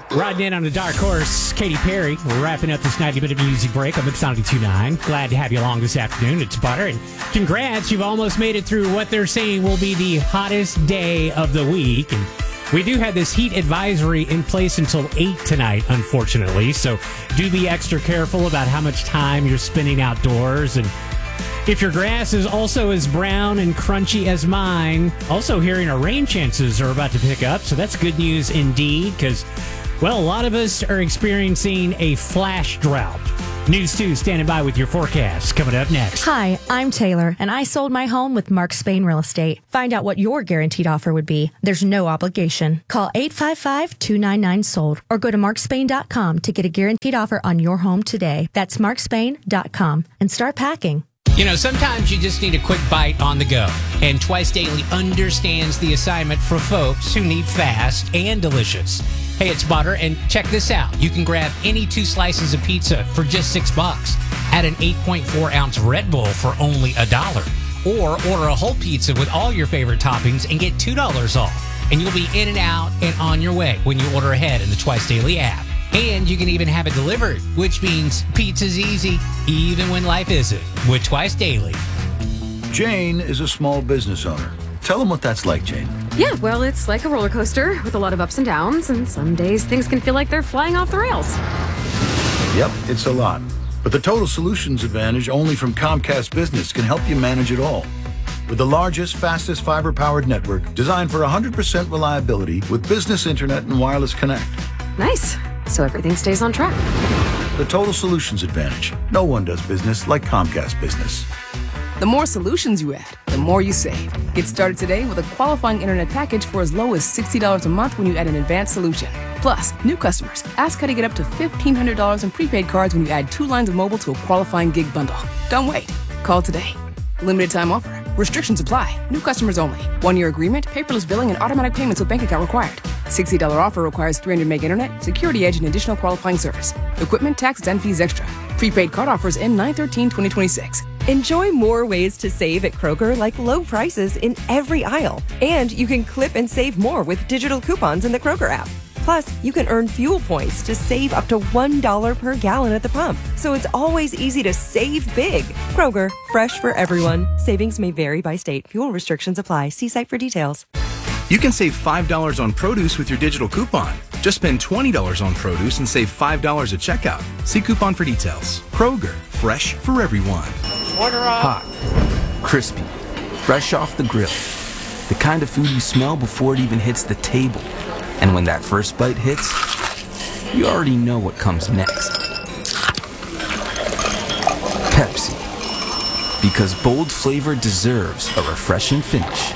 Riding in on the dark horse, Katy Perry. We're wrapping up this 90-minute music break on Mix 92.9. Glad to have you along this afternoon. It's Butter. And congrats, you've almost made it through what they're saying will be the hottest day of the week. And we do have this heat advisory in place until 8 tonight, unfortunately. So do be extra careful about how much time you're spending outdoors. And if your grass is also as brown and crunchy as mine, also hearing our rain chances are about to pick up. So that's good news indeed, because, well, a lot of us are experiencing a flash drought. News 2 standing by with your forecast coming up next. Hi, I'm Taylor, and I sold my home with Mark Spain Real Estate. Find out what your guaranteed offer would be. There's no obligation. Call 855-299-SOLD or go to markspain.com to get a guaranteed offer on your home today. That's markspain.com and start packing. You know, sometimes you just need a quick bite on the go. And Twice Daily understands the assignment for folks who need fast and delicious. Hey, it's Butter, and check this out. You can grab any 2 slices of pizza for just $6. Add an 8.4-ounce Red Bull for only $1. Or order a whole pizza with all your favorite toppings and get $2 off. And you'll be in and out and on your way when you order ahead in the Twice Daily app. And you can even have it delivered, which means pizza's easy, even when life isn't, with Twice Daily. Jane is a small business owner. Tell them what that's like, Jane. Yeah, well, it's like a roller coaster with a lot of ups and downs, and some days things can feel like they're flying off the rails. Yep, it's a lot. But the Total Solutions Advantage only from Comcast Business can help you manage it all. With the largest, fastest fiber-powered network designed for 100% reliability with business internet and wireless connect. Nice. So everything stays on track. The Total Solutions Advantage. No one does business like Comcast Business. The more solutions you add, the more you save. Get started today with a qualifying internet package for as low as $60 a month when you add an advanced solution. Plus, new customers, ask how to get up to $1,500 in prepaid cards when you add 2 lines of mobile to a qualifying gig bundle. Don't wait. Call today. Limited time offer. Restrictions apply. New customers only. 1-year agreement, paperless billing, and automatic payments with bank account required. $60 offer requires 300 meg internet, security edge, and additional qualifying service. Equipment, taxes, and fees extra. Prepaid card offers end 9/13/2026. Enjoy more ways to save at Kroger, like low prices in every aisle. And you can clip and save more with digital coupons in the Kroger app. Plus, you can earn fuel points to save up to $1 per gallon at the pump. So it's always easy to save big. Kroger, fresh for everyone. Savings may vary by state. Fuel restrictions apply. See site for details. You can save $5 on produce with your digital coupon. Just spend $20 on produce and save $5 at checkout. See coupon for details. Kroger, fresh for everyone. Order up. Hot, crispy, fresh off the grill. The kind of food you smell before it even hits the table. And when that first bite hits, you already know what comes next. Pepsi. Because bold flavor deserves a refreshing finish.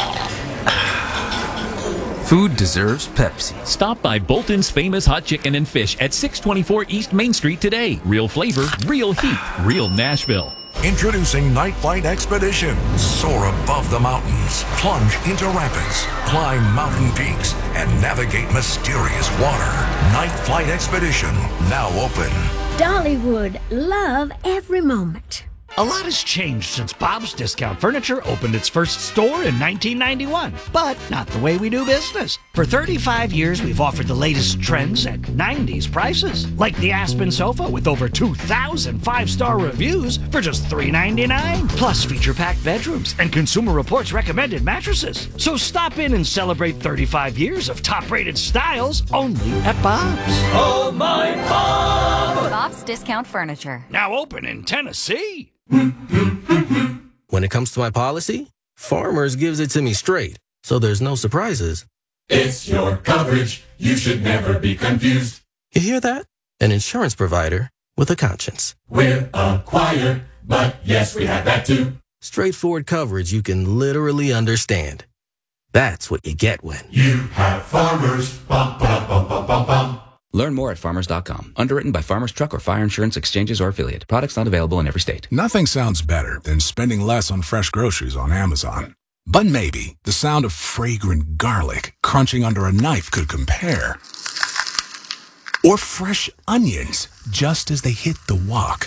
Food deserves Pepsi. Stop by Bolton's famous hot chicken and fish at 624 East Main Street today. Real flavor, real heat, real Nashville. Introducing Night Flight Expedition. Soar above the mountains, plunge into rapids, climb mountain peaks, and navigate mysterious water. Night Flight Expedition, now open. Dollywood, love every moment. A lot has changed since Bob's Discount Furniture opened its first store in 1991, but not the way we do business. For 35 years, we've offered the latest trends at 90s prices, like the Aspen sofa with over 2,000 5-star reviews for just $399, plus feature-packed bedrooms and Consumer Reports recommended mattresses. So stop in and celebrate 35 years of top-rated styles only at Bob's. Oh, my Bob! Bob's Discount Furniture. Now open in Tennessee. When it comes to my policy, Farmers gives it to me straight, so there's no surprises. It's your coverage. You should never be confused. You hear that? An insurance provider with a conscience. We're a choir, but yes, we have that too. Straightforward coverage you can literally understand. That's what you get when you have Farmers. Bum, bum, bum, bum, bum, bum. Learn more at farmers.com. Underwritten by Farmers Truck or Fire Insurance Exchanges or Affiliate. Products not available in every state. Nothing sounds better than spending less on fresh groceries on Amazon. But maybe the sound of fragrant garlic crunching under a knife could compare. Or fresh onions just as they hit the wok.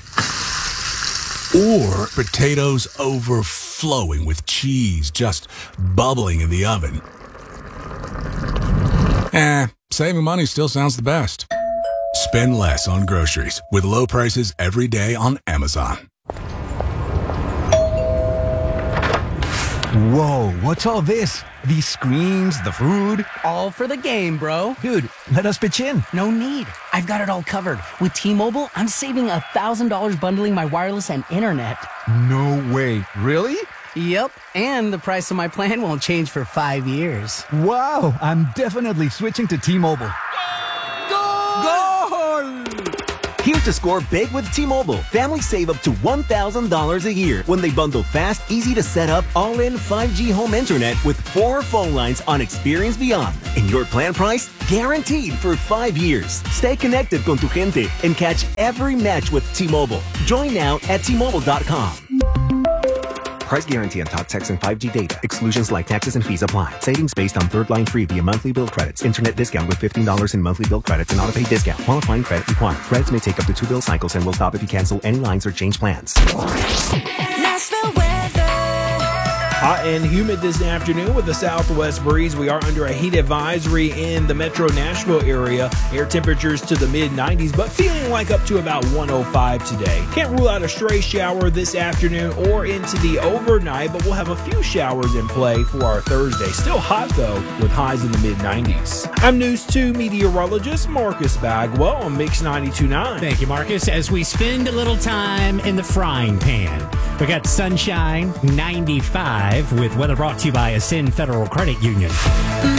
Or potatoes overflowing with cheese just bubbling in the oven. Saving money still sounds the best. Spend less on groceries with low prices every day on Amazon. Whoa, what's all this? These screens, the food? All for the game, bro. Dude, let us pitch in. No need. I've got it all covered. With T-Mobile, I'm saving $1,000 bundling my wireless and internet. No way. Really? Yep, and the price of my plan won't change for 5 years. Wow, I'm definitely switching to T-Mobile. Here to score big with T-Mobile. Families save up to $1,000 a year when they bundle fast, easy to set up, all-in 5G home internet with 4 phone lines on Experience Beyond. And your plan price? Guaranteed for 5 years. Stay connected con tu gente and catch every match with T-Mobile. Join now at T-Mobile.com. Price guarantee on top text and 5G data. Exclusions like taxes and fees apply. Savings based on third line free via monthly bill credits. Internet discount with $15 in monthly bill credits and auto-pay discount. Qualifying credit required. Credits may take up to 2 bill cycles and will stop if you cancel any lines or change plans. Nashville weather. Hot and humid this afternoon with a southwest breeze. We are under a heat advisory in the metro Nashville area. Air temperatures to the mid-90s, but feeling like up to about 105 today. Can't rule out a stray shower this afternoon or into the overnight, but we'll have a few showers in play for our Thursday. Still hot, though, with highs in the mid-90s. I'm News 2 meteorologist Marcus Bagwell on Mix 92.9. Thank you, Marcus. As we spend a little time in the frying pan, we got sunshine, 95, with weather brought to you by Ascend Federal Credit Union.